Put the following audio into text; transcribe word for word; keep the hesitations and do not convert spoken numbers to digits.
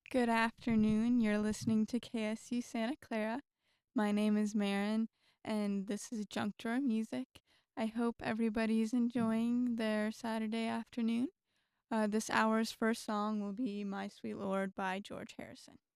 Good afternoon. You're listening to K S U Santa Clara. My name is Marin, and this is Junk Drawer Music. I hope everybody's enjoying their Saturday afternoon. Uh, this hour's first song will be My Sweet Lord by George Harrison.